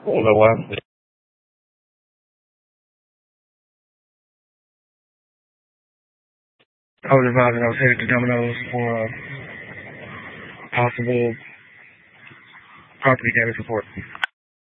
Hello, Wes. I was advising I was headed to Domino's for possible property damage report.